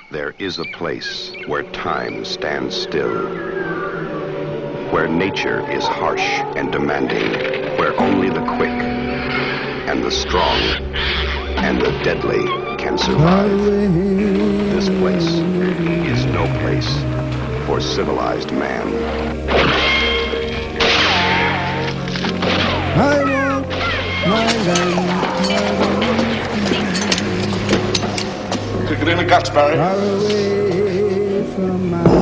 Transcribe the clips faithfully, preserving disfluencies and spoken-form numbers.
There is a place where time stands still, where nature is harsh and demanding, where only the quick and the strong and the deadly can survive. This place is no place for civilized man. I want my land. Kick it in the guts, Barry. Far away from my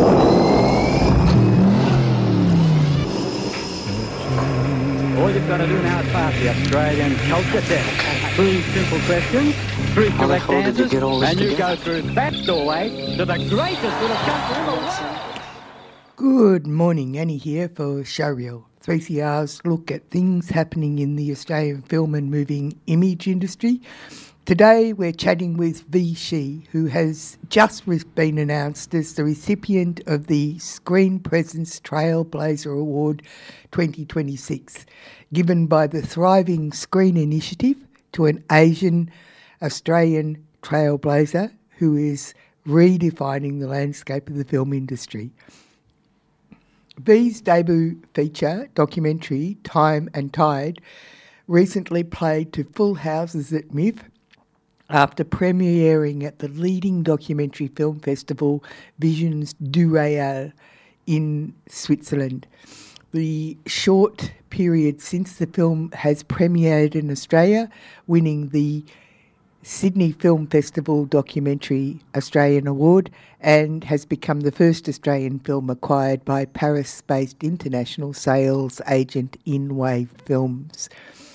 All you've got to do now is pass the Australian culture test. Three simple questions, three How the correct hell did you answers, get all this and you together? go through that doorway to the greatest little country in the world. Good morning, Annie here for Showreel, three C R's look at things happening in the Australian film and moving image industry. Today we're chatting with V She, who has just been announced as the recipient of the Screen Presence Trailblazer Award twenty twenty-six, given by the Thriving Screen Initiative to an Asian Australian trailblazer who is redefining the landscape of the film industry. V's debut feature documentary, Time and Tide, recently played to full houses at M I F after premiering at the leading documentary film festival Visions du Rail in Switzerland. The short period since the film has premiered in Australia, winning the Sydney Film Festival Documentary Australian Award, and has become the first Australian film acquired by Paris-based international sales agent InWave Films.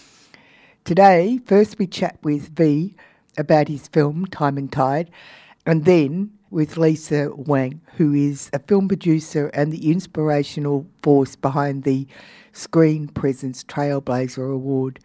Today, first we chat with V about his film Time and Tide, and then with Lisa Wang, who is a film producer and the inspirational force behind the Screen Presence Trailblazer Award.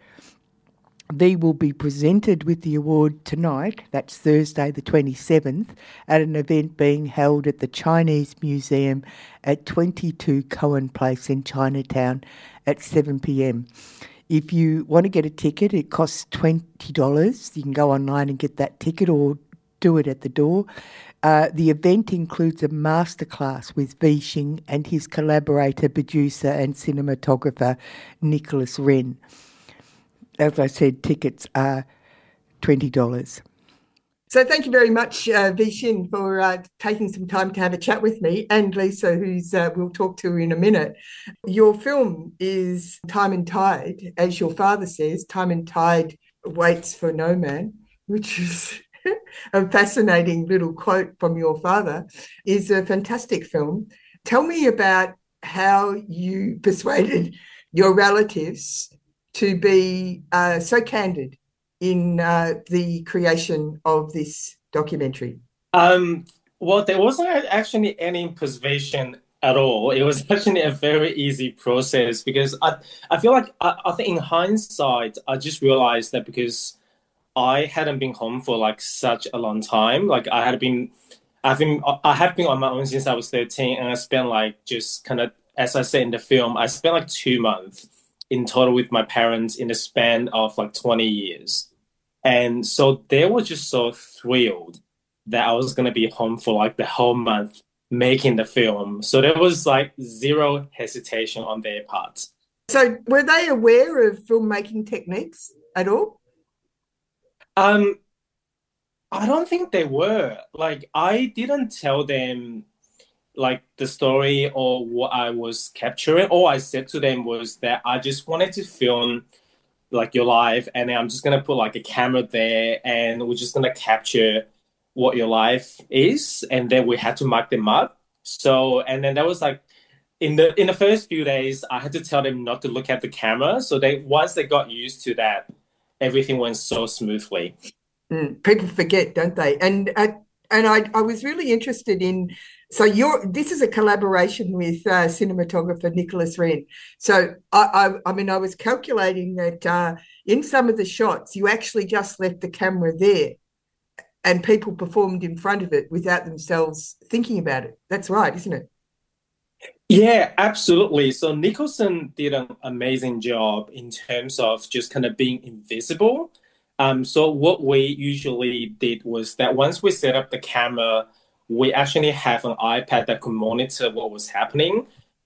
V will be presented with the award tonight, that's Thursday the twenty-seventh, at an event being held at the Chinese Museum at twenty-two Cohen Place in Chinatown at seven p.m. If you want to get a ticket, it costs twenty dollars. You can go online and get that ticket or do it at the door. Uh, the event includes a masterclass with V Shing and his collaborator, producer and cinematographer, Nicholas Wren. As I said, tickets are twenty dollars. So thank you very much, uh, V Shin, for uh, taking some time to have a chat with me, and Lisa, who's uh, we'll talk to in a minute. Your film is Time and Tide, as your father says. Time and Tide waits for no man, which is a fascinating little quote from your father. Is a fantastic film. Tell me about how you persuaded your relatives to be uh, so candid in uh, the creation of this documentary? Um, well, there wasn't actually any persuasion at all. It was actually a very easy process because I, I feel like, I, I think in hindsight, I just realized that because I hadn't been home for like such a long time, like I had been, I've been, I have been on my own since I was thirteen, and I spent like just kind of, as I said in the film, I spent like two months in total with my parents in the span of like twenty years. And so they were just so thrilled that I was going to be home for like the whole month making the film. So there was like zero hesitation on their part. So were they aware of filmmaking techniques at all? Um, I don't think they were. Like, I didn't tell them like the story or what I was capturing. All I said to them was that I just wanted to film like your life, and I'm just gonna put like a camera there, and we're just gonna capture what your life is, and then we had to mark them up. So, and then that was like in the in the first few days, I had to tell them not to look at the camera. So they once they got used to that, everything went so smoothly. Mm, people forget, don't they? And uh, and I I was really interested in. So you're, this is a collaboration with uh, cinematographer Nicholas Wren. So I, I, I mean, I was calculating that uh, in some of the shots, you actually just left the camera there and people performed in front of it without themselves thinking about it. That's right, isn't it? Yeah, absolutely. So Nicholson did an amazing job in terms of just kind of being invisible. Um, so what we usually did was that once we set up the camera, we actually have an iPad that could monitor what was happening.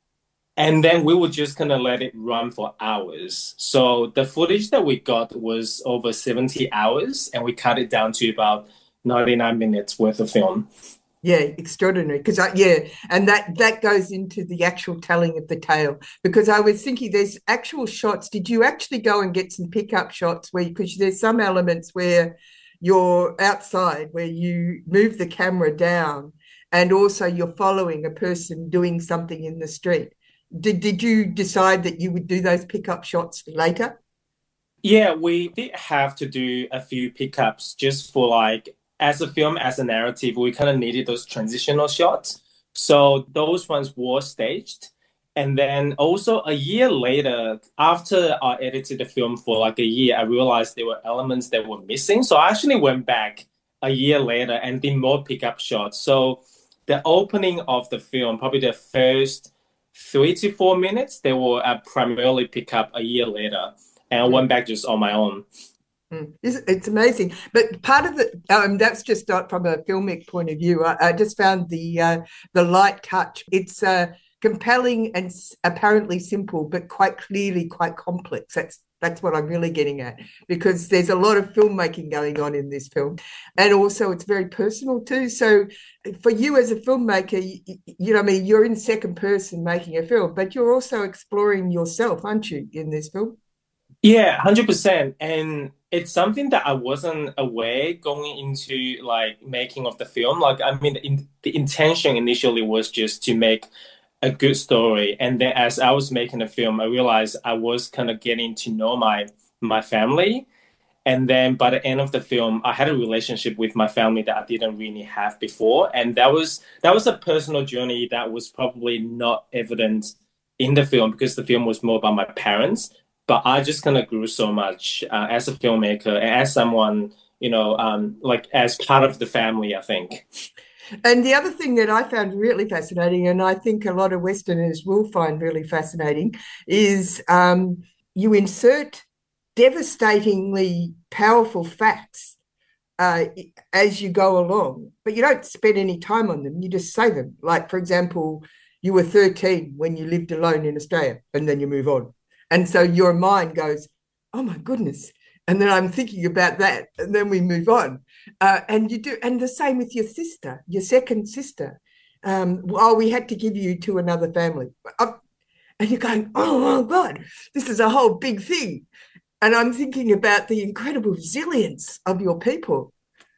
And then we would just kind of let it run for hours. So the footage that we got was over seventy hours, and we cut it down to about ninety-nine minutes worth of film. Yeah, extraordinary. Because yeah, and that that goes into the actual telling of the tale. Because I was thinking, there's actual shots. Did you actually go and get some pickup shots where? Because there's some elements where you're outside, where you move the camera down, and also you're following a person doing something in the street. Did did you decide that you would do those pickup shots later? Yeah, we did have to do a few pickups just for like, as a film, as a narrative, we kind of needed those transitional shots. So those ones were staged. And then also a year later, after I edited the film for like a year, I realized there were elements that were missing. So I actually went back a year later and did more pickup shots. So the opening of the film, probably the first three to four minutes, they will uh, primarily pick up a year later, and I went back just on my own. Mm. It's, it's amazing. But part of the, um, that's just not from a filmic point of view. I, I just found the uh, the light touch. It's uh, compelling and s- apparently simple, but quite clearly quite complex. That's That's what I'm really getting at, because there's a lot of filmmaking going on in this film. And also it's very personal too. So for you as a filmmaker, you, you know, I mean, you're in second person making a film, but you're also exploring yourself, aren't you, in this film? Yeah, one hundred percent. And it's something that I wasn't aware going into like making of the film. Like, I mean, the, in, the intention initially was just to make a good story. And then as I was making the film, I realized I was kind of getting to know my my family. And then by the end of the film, I had a relationship with my family that I didn't really have before. And that was that was a personal journey that was probably not evident in the film, because the film was more about my parents. But I just kind of grew so much uh, as a filmmaker and as someone, you know, um, like as part of the family, I think. And the other thing that I found really fascinating, and I think a lot of Westerners will find really fascinating, is um, you insert devastatingly powerful facts uh, as you go along, but you don't spend any time on them. You just say them. Like, for example, you were thirteen when you lived alone in Australia, and then you move on. And so your mind goes, oh, my goodness. And then I'm thinking about that, and then we move on. Uh, and you do, and the same with your sister, your second sister. Um, oh, we had to give you to another family. Uh, and you're going, oh, my God, this is a whole big thing. And I'm thinking about the incredible resilience of your people.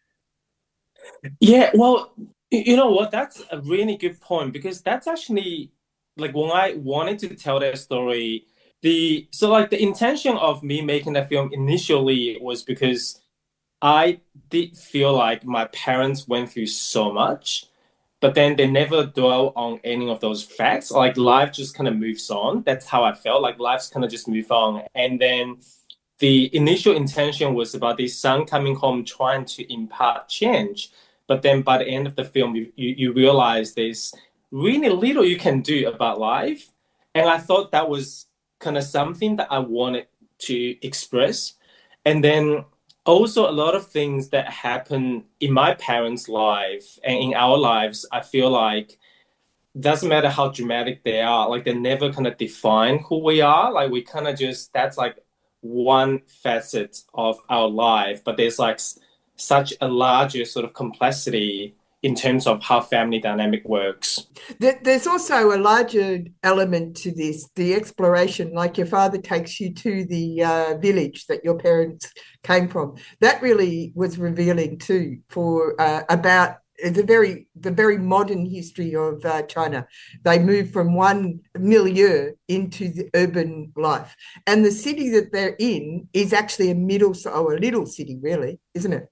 Yeah, well, you know what? That's a really good point, because that's actually, like, when I wanted to tell that story, the so like the intention of me making that film initially was because I did feel like my parents went through so much, but then they never dwell on any of those facts. Like, life just kind of moves on. That's how I felt. Like, life's kind of just move on. And then the initial intention was about this son coming home trying to impart change. But then by the end of the film, you, you, you realize there's really little you can do about life. And I thought that was kind of something that I wanted to express. And then also a lot of things that happen in my parents' life and in our lives, I feel like doesn't matter how dramatic they are, like they never kind of define who we are. Like, we kind of just, that's like one facet of our life, but there's like s- such a larger sort of complexity in terms of how family dynamic works. There- There's also a larger element to this, the exploration, like your father takes you to the uh, village that your parents came from. That really was revealing too for uh, about the very the very modern history of uh, China. They moved from one milieu into the urban life. And the city that they're in is actually a middle, or a little city, really, isn't it?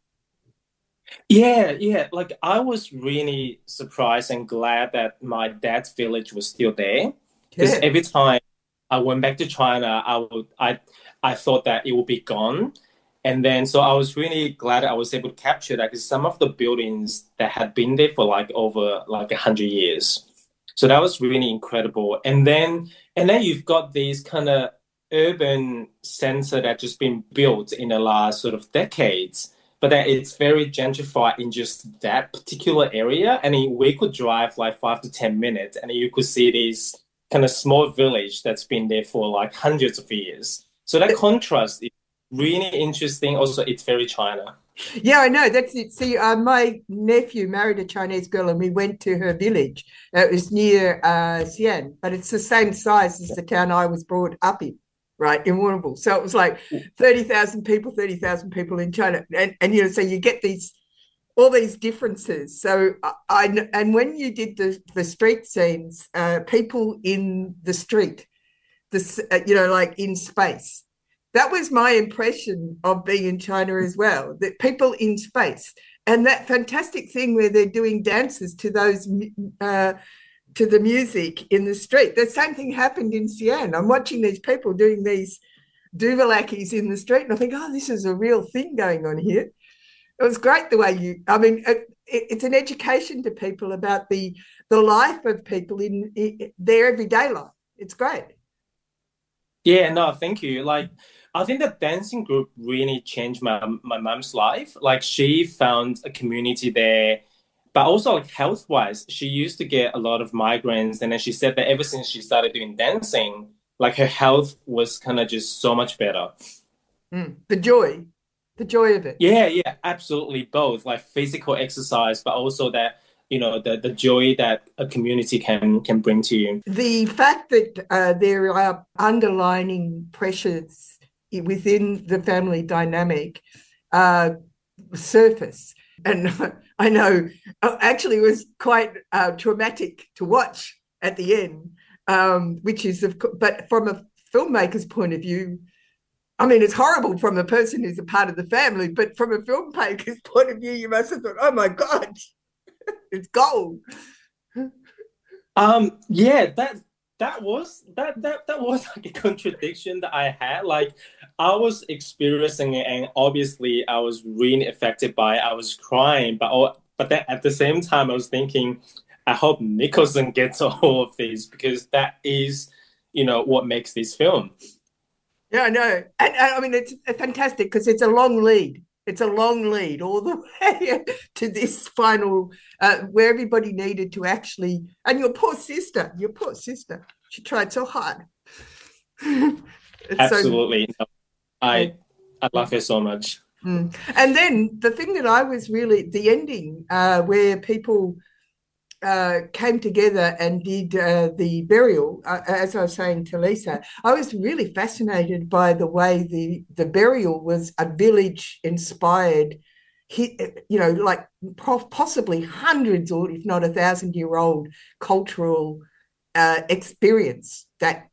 Yeah, yeah. Like, I was really surprised and glad that my dad's village was still there. Because Yeah. every time I went back to China, I would I I thought that it would be gone. And then so I was really glad I was able to capture that, because some of the buildings that had been there for like over like a hundred years. So that was really incredible. And then and then you've got these kind of urban center that just been built in the last sort of decades. but then it's very gentrified in just that particular area. And we could drive like five to ten minutes, and you could see this kind of small village that's been there for like hundreds of years. So that contrast is really interesting. Also, it's very China. Yeah, I know. That's it. See, uh, my nephew married a Chinese girl, and we went to her village. Uh, it was near uh, Xi'an, but it's the same size as the town I was brought up in, right, in Warrnambool. So it was like thirty thousand people, thirty thousand people in China. And, and, you know, so you get these, all these differences. So I, I and when you did the, the street scenes, uh, people in the street, this, uh, you know, like in space, that was my impression of being in China as well, that people in space, and that fantastic thing where they're doing dances to those uh, to the music in the street. The same thing happened in Xi'an. I'm watching these people doing these duvalakis in the street, and I think, oh, this is a real thing going on here. It was great the way you, I mean, it, it's an education to people about the the life of people in, in their everyday life. It's great. Yeah, no, thank you. Like, I think the dancing group really changed my my mom's life. Like, she found a community there, but also like health-wise, she used to get a lot of migraines, and then she said that ever since she started doing dancing, like her health was kind of just so much better. Mm, the joy, the joy of it. Yeah, yeah, absolutely, both like physical exercise, but also that, you know, the the joy that a community can can bring to you. The fact that uh, there are underlining pressures within the family dynamic uh, surface. And I know actually it was quite uh, traumatic to watch at the end, um, which is, of course, but from a filmmaker's point of view, I mean, it's horrible from a person who's a part of the family, but from a filmmaker's point of view, you must have thought, oh my God, it's gold. Um, yeah, that that was that that that was like a contradiction that I had. Like, I was experiencing it, and obviously I was really affected by it. I was crying, but oh, but then at the same time I was thinking, I hope Nicholson gets all of this, because that is, you know, what makes this film. Yeah, I know. And, and I mean, it's fantastic because it's a long lead. It's a long lead all the way to this final, uh, where everybody needed to actually, and your poor sister, your poor sister, she tried so hard. Absolutely. So, I I love her so much. Mm. And then the thing that I was really, the ending uh, where people uh, came together and did uh, the burial, uh, as I was saying to Lisa, I was really fascinated by the way the, the burial was a village-inspired, you know, like possibly hundreds or if not a thousand-year-old cultural uh, experience, that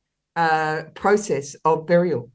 uh, process of burial.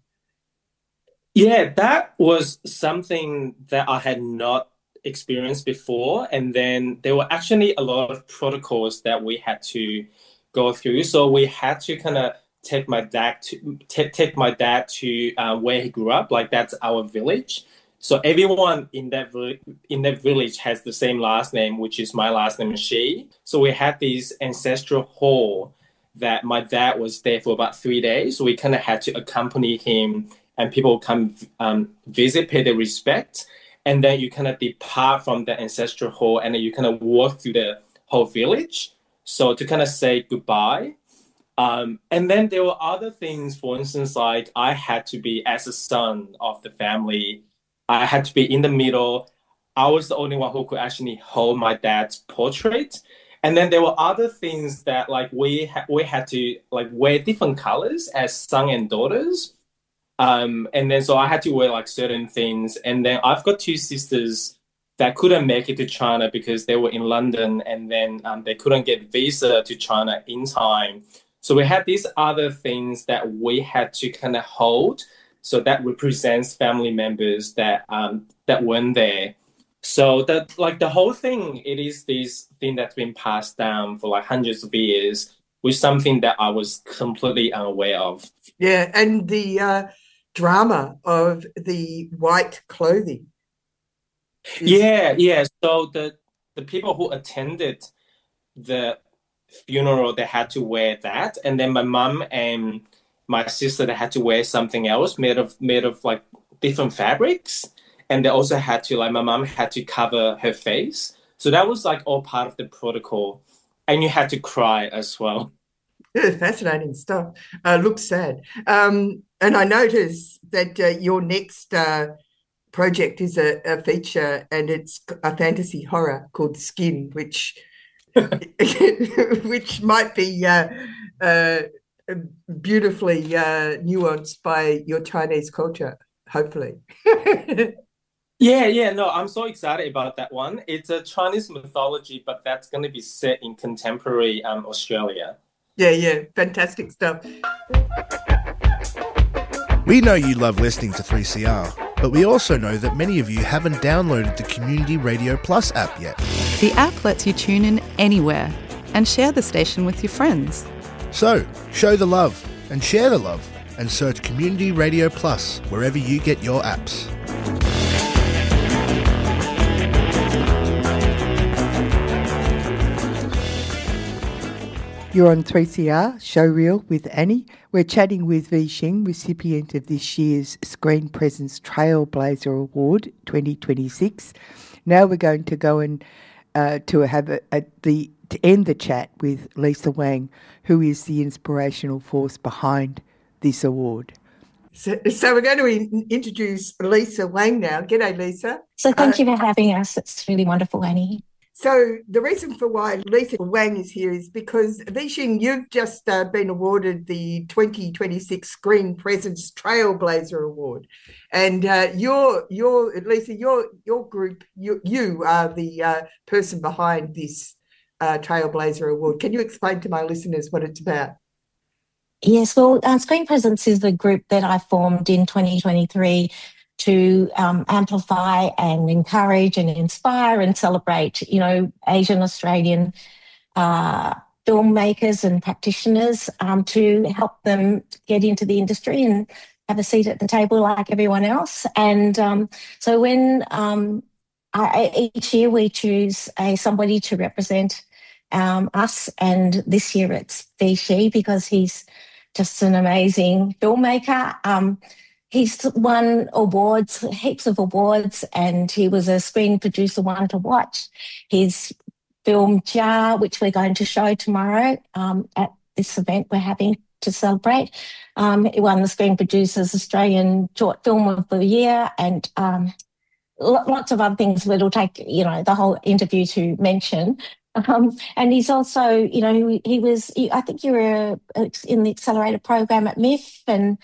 Yeah, that was something that I had not experienced before. And then there were actually a lot of protocols that we had to go through. So we had to kind of take my dad to t- take my dad to uh, where he grew up. Like, that's our village. So everyone in that in that village has the same last name, which is my last name, Shi. So we had this ancestral hall that my dad was there for about three days. So we kind of had to accompany him, and people come um, visit, pay their respect. And then you kind of depart from the ancestral hall, and then you kind of walk through the whole village. So to kind of say goodbye. Um, and then there were other things, for instance, like I had to be, as a son of the family, I had to be in the middle. I was the only one who could actually hold my dad's portrait. And then there were other things that like we, ha- we had to like wear different colors as son and daughters. Um, and then so I had to wear like certain things. And then I've got two sisters that couldn't make it to China because they were in London, and then um, they couldn't get visa to China in time. So we had these other things that we had to kind of hold. So that represents family members that um, that weren't there. So that like the whole thing, it is this thing that's been passed down for like hundreds of years, with something that I was completely unaware of. Yeah, and the uh, drama of the white clothing. Is... Yeah, yeah. So the the people who attended the funeral, they had to wear that, and then my mum and my sister, they had to wear something else made of made of like different fabrics. and they also had to, like, my mom had to cover her face. So that was like all part of the protocol. And you had to cry as well. Yeah, fascinating stuff. Uh, looks sad. Um, and I noticed that uh, your next uh, project is a, a feature, and it's a fantasy horror called Skin, which which might be uh, uh, beautifully uh, nuanced by your Chinese culture, hopefully. Yeah, yeah, no, I'm so excited about that one. It's a Chinese mythology, but that's going to be set in contemporary um, Australia. Yeah, yeah, fantastic stuff. We know you love listening to three C R, but we also know that many of you haven't downloaded the Community Radio Plus app yet. The app lets you tune in anywhere and share the station with your friends. So, show the love and share the love and search Community Radio Plus wherever you get your apps. You're on three C R, Showreel with Annie. We're chatting with Vi Xing, recipient of this year's Screen Presence Trailblazer Award twenty twenty-six. Now we're going to go and uh, to have a, a, the to end the chat with Lisa Wang, who is the inspirational force behind this award. So, so we're going to in- introduce Lisa Wang now. G'day, Lisa. So thank uh, you for having us. It's really wonderful, Annie. So the reason for why Lisa Wang is here is because, Vi Xing, you've just uh, been awarded the twenty twenty-six Screen Presence Trailblazer Award. And uh, you're, you're, Lisa, your your group, you, you are the uh, person behind this uh, Trailblazer Award. Can you explain to my listeners what it's about? Yes, well, uh, Screen Presence is the group that I formed in twenty twenty-three to um, amplify and encourage and inspire and celebrate, you know, Asian Australian uh, filmmakers and practitioners um, to help them get into the industry and have a seat at the table like everyone else. And um, so when um, I, each year we choose a somebody to represent um, us, and this year it's Vi Xing because he's just an amazing filmmaker. Um, He's won awards, heaps of awards, and he was a screen producer one to watch. His film Jar, which we're going to show tomorrow um, at this event we're having to celebrate, um, he won the Screen Producers Australian Short Film of the Year, and um, lots of other things that'll take, you know, the whole interview to mention. Um, and he's also, you know, he, he was, he, I think you were in the accelerator program at M I F, and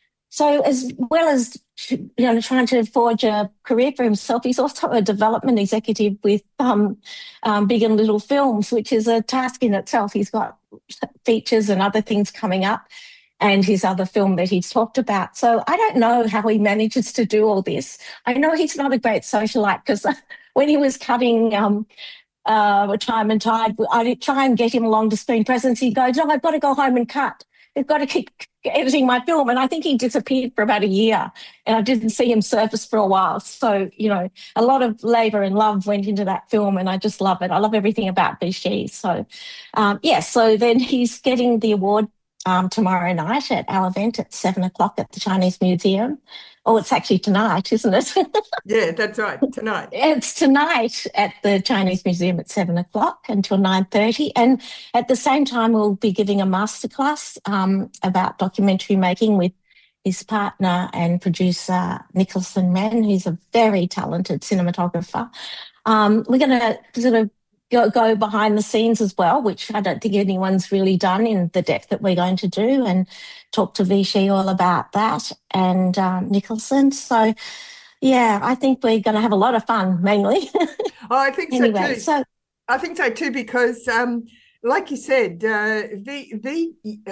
so as well as, you know, trying to forge a career for himself, he's also a development executive with um, um, Big and Little Films, which is a task in itself. He's got features and other things coming up, and his other film that he's talked about. So I don't know how he manages to do all this. I know he's not a great socialite, because when he was cutting um, uh, Time and Tide, I try and get him along to Screen Presence. He goes, no, I've got to go home and cut. They've got to keep editing my film. And I think he disappeared for about a year, and I didn't see him surface for a while. So, you know, a lot of labour and love went into that film, and I just love it. I love everything about Vi Xing. So, um, yeah, so then he's getting the award um, tomorrow night at our event at seven o'clock at the Chinese Museum. Oh, it's actually tonight, isn't it? Yeah, that's right, tonight. It's tonight at the Chinese Museum at seven o'clock until nine thirty. And at the same time, we'll be giving a masterclass um, about documentary making with his partner and producer, Nicholson Mann, who's a very talented cinematographer. Um, we're going to sort of go, go behind the scenes as well, which I don't think anyone's really done in the depth that we're going to do, and talk to Vi Xing all about that, and um, Nicholson. So, yeah, I think we're going to have a lot of fun, mainly. Oh, I think so anyway, too. So, I think so too, because, um, like you said, uh, Vi, Vi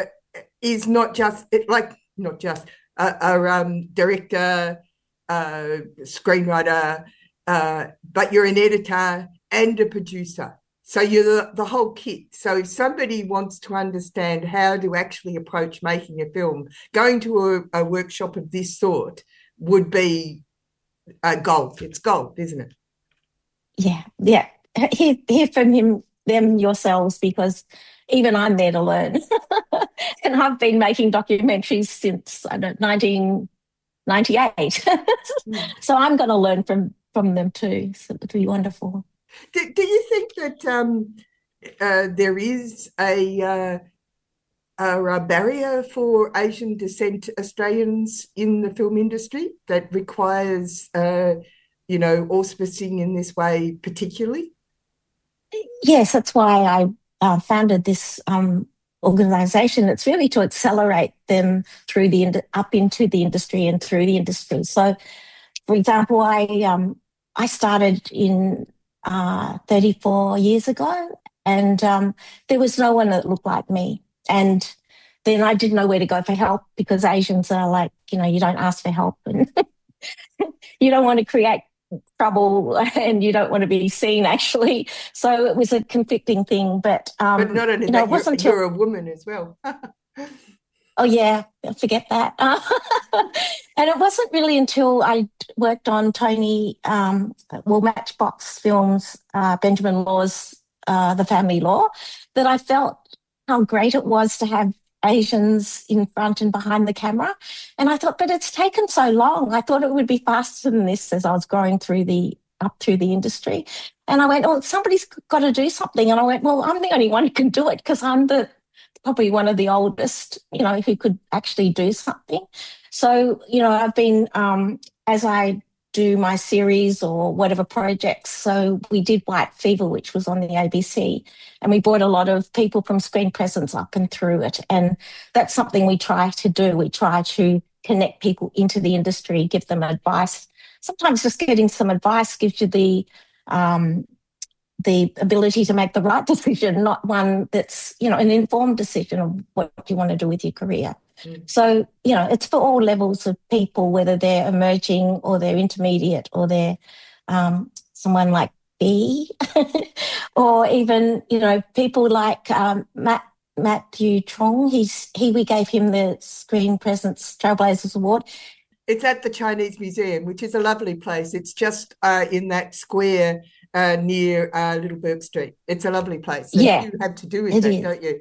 is not just, like, not just a, a um, director, uh, screenwriter, uh, but you're an editor and a producer. So you're the, the whole kit. So if somebody wants to understand how to actually approach making a film, going to a, a workshop of this sort would be uh, gold. It's gold, isn't it? Yeah, yeah. Hear, hear from him, them yourselves, because even I'm there to learn. And I've been making documentaries since, I don't know, nineteen ninety-eight. So I'm going to learn from, from them too. So it would be wonderful. Do, do you think that um, uh, there is a, uh, a, a barrier for Asian descent Australians in the film industry that requires, uh, you know, auspicing in this way particularly? Yes, that's why I uh, founded this um, organisation. It's really to accelerate them through the up into the industry and through the industry. So, for example, I um, I started in uh, thirty-four years ago, and um, there was no one that looked like me. And then I didn't know where to go for help, because Asians are like, you know, you don't ask for help, and you don't want to create trouble, and you don't want to be seen, actually. So it was a conflicting thing. But um, but not only you that, know, it wasn't you're, until, you're a woman as well. Oh, yeah, forget that. And it wasn't really until I worked on Tony, um, well, Matchbox Films, uh, Benjamin Law's uh, The Family Law, that I felt how great it was to have Asians in front and behind the camera. And I thought, but it's taken so long. I thought it would be faster than this as I was growing through the up through the industry. And I went, oh, somebody's got to do something. And I went, well, I'm the only one who can do it, because I'm the probably one of the oldest, you know, who could actually do something. So, you know, I've been, um, as I do my series or whatever projects, so we did White Fever, which was on the A B C, and we brought a lot of people from Screen Presence up and through it. And that's something we try to do. We try to connect people into the industry, give them advice. Sometimes just getting some advice gives you the um, the ability to make the right decision, not one that's, you know, an informed decision of what you want to do with your career. Mm. So, you know, it's for all levels of people, whether they're emerging or they're intermediate or they're um, someone like B or even, you know, people like um, Matt Matthew Trong. He's, he, we gave him the Screen Presence Trailblazers Award. It's at the Chinese Museum, which is a lovely place. It's just uh, in that square uh, near uh, Little Bourke Street. It's a lovely place. So yeah, you have to do with that, don't you?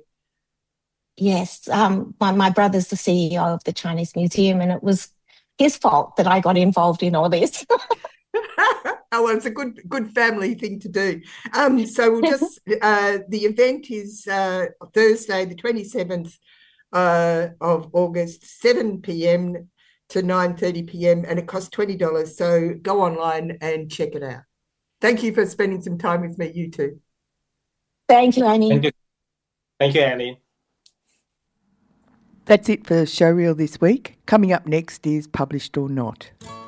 Yes. Um, my, my brother's the C E O of the Chinese Museum, and it was his fault that I got involved in all this. Oh, well, it's a good good family thing to do. Um, so we'll just, uh, the event is uh, Thursday, the twenty-seventh uh, of August, seven p.m. to nine thirty p.m. and it costs twenty dollars. So go online and check it out. Thank you for spending some time with me, you two. Thank you, Annie. Thank you, Thank you, Annie. That's it for Showreel this week. Coming up next is Published or Not.